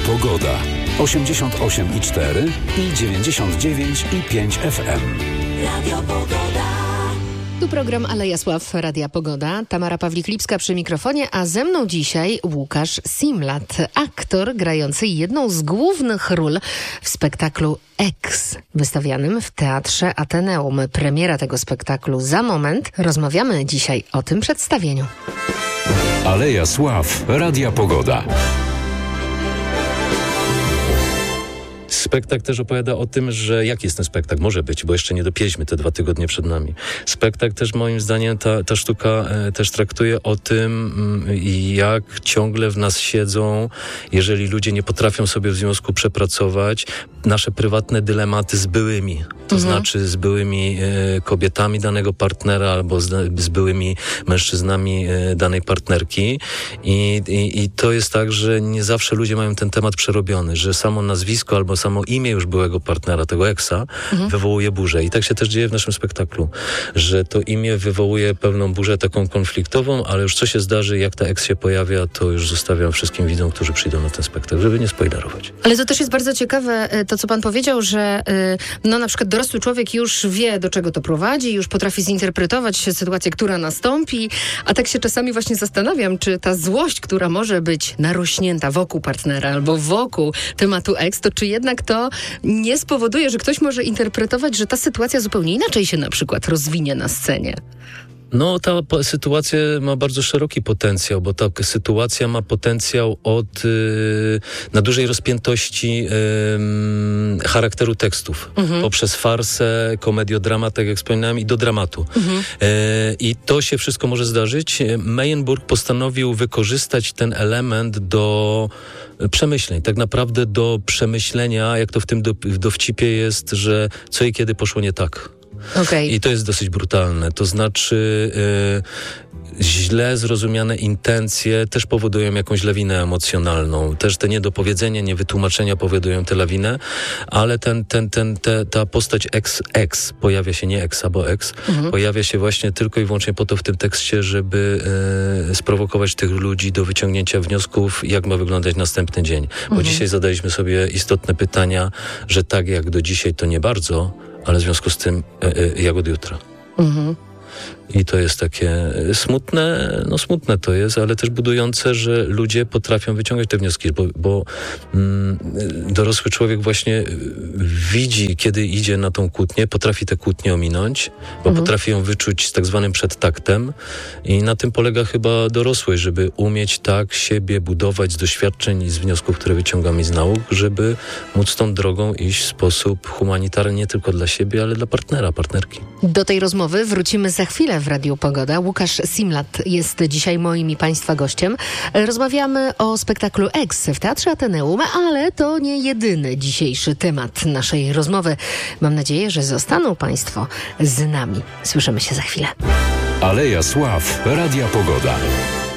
Pogoda. 88,4 i 99,5 FM. Radio Pogoda. Tu program Aleja Sław, Radia Pogoda. Tamara Pawlik-Lipska przy mikrofonie, a ze mną dzisiaj Łukasz Simlat, aktor grający jedną z głównych ról w spektaklu X, wystawianym w Teatrze Ateneum. Premiera tego spektaklu za moment. Rozmawiamy dzisiaj o tym przedstawieniu. Aleja Sław, Radia Pogoda. Spektakl też opowiada o tym, że jaki jest ten spektakl, może być, bo jeszcze nie dopieźmy te 2 tygodnie przed nami. Spektakl też moim zdaniem, ta sztuka też traktuje o tym, jak ciągle w nas siedzą, jeżeli ludzie nie potrafią sobie w związku przepracować, nasze prywatne dylematy z byłymi. To znaczy z byłymi kobietami danego partnera albo z byłymi mężczyznami danej partnerki. I to jest tak, że nie zawsze ludzie mają ten temat przerobiony, że samo nazwisko albo samo imię już byłego partnera, tego eksa, wywołuje burzę. I tak się też dzieje w naszym spektaklu, że to imię wywołuje pewną burzę taką konfliktową, ale już co się zdarzy, jak ta eks się pojawia, to już zostawiam wszystkim widzom, którzy przyjdą na ten spektakl, żeby nie spoilerować. Ale to też jest bardzo ciekawe, to co pan powiedział, że na przykład dorosły człowiek już wie, do czego to prowadzi, już potrafi zinterpretować sytuację, która nastąpi, a tak się czasami właśnie zastanawiam, czy ta złość, która może być narośnięta wokół partnera albo wokół tematu eks, to czy jednak to nie spowoduje, że ktoś może interpretować, że ta sytuacja zupełnie inaczej się na przykład rozwinie na scenie? No, ta sytuacja ma bardzo szeroki potencjał, bo ta sytuacja ma potencjał od na dużej rozpiętości charakteru tekstów, poprzez farsę, komediodramat, tak jak wspominałem, i do dramatu. I to się wszystko może zdarzyć. Meyerburg postanowił wykorzystać ten element do przemyśleń, tak naprawdę do przemyślenia, jak to w tym dowcipie jest, że co i kiedy poszło nie tak. Okay. I to jest dosyć brutalne. To znaczy źle zrozumiane intencje też powodują jakąś lawinę emocjonalną. Też te niedopowiedzenia, niewytłumaczenia powodują tę lawinę, ale ta postać ex pojawia się, nie ex, bo ex, pojawia się właśnie tylko i wyłącznie po to w tym tekście, żeby sprowokować tych ludzi do wyciągnięcia wniosków, jak ma wyglądać następny dzień. Bo dzisiaj zadaliśmy sobie istotne pytania, że tak jak do dzisiaj to nie bardzo, ale w związku z tym jak od jutra. I to jest takie smutne to jest, ale też budujące, że ludzie potrafią wyciągać te wnioski, bo dorosły człowiek właśnie widzi, kiedy idzie na tą kłótnię, potrafi tę kłótnię ominąć, bo potrafi ją wyczuć z tak zwanym przedtaktem i na tym polega chyba dorosłość, żeby umieć tak siebie budować z doświadczeń i z wniosków, które wyciągamy z nauk, żeby móc tą drogą iść w sposób humanitarny nie tylko dla siebie, ale dla partnera, partnerki. Do tej rozmowy wrócimy za chwilę w Radiu Pogoda. Łukasz Simlat jest dzisiaj moim i państwa gościem. Rozmawiamy o spektaklu X w Teatrze Ateneum, ale to nie jedyny dzisiejszy temat naszej rozmowy. Mam nadzieję, że zostaną państwo z nami. Słyszymy się za chwilę. Aleja Sław, Radia Pogoda.